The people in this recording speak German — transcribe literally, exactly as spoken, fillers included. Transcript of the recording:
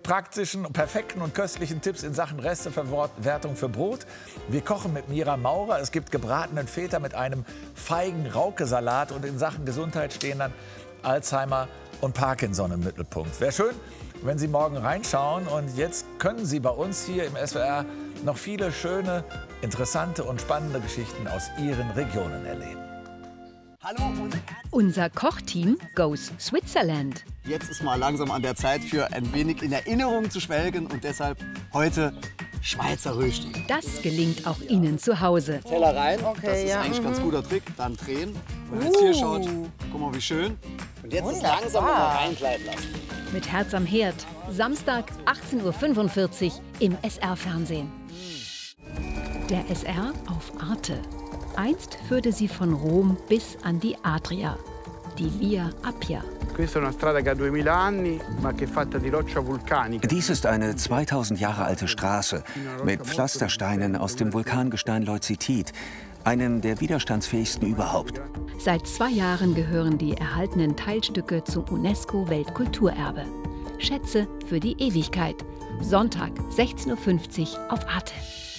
praktischen, perfekten und köstlichen Tipps in Sachen Resteverwertung für Brot. Wir kochen mit Mira Maurer. Es gibt gebratenen Feta mit einem Feigen-Rauke-Salat. Und in Sachen Gesundheit stehen dann Alzheimer und Parkinson im Mittelpunkt. Wäre schön, wenn Sie morgen reinschauen. Und jetzt können Sie bei uns hier im S W R noch viele schöne, interessante und spannende Geschichten aus Ihren Regionen erleben. Hallo und Unser Kochteam goes Switzerland. jetzt ist mal langsam an der Zeit für ein wenig in Erinnerung zu schwelgen und deshalb heute Schweizer Rösti. Das gelingt auch Ihnen zu Hause. Teller rein, Okay, das ist ja, eigentlich ein ganz mhm. guter Trick. Dann drehen. Wenn man jetzt hier schaut, guck mal wie schön. Und jetzt ist langsam mal reingleiten lassen. Mit Herz am Herd. Samstag achtzehn Uhr fünfundvierzig im S R-Fernsehen. Der S R auf Arte. Einst führte sie von Rom bis an die Adria, die Via Appia. Dies ist eine zweitausend Jahre alte Straße mit Pflastersteinen aus dem Vulkangestein Leucitit, einem der widerstandsfähigsten überhaupt. Seit zwei Jahren gehören die erhaltenen Teilstücke zum UNESCO-Weltkulturerbe. Schätze für die Ewigkeit. Sonntag sechzehn Uhr fünfzig auf Arte.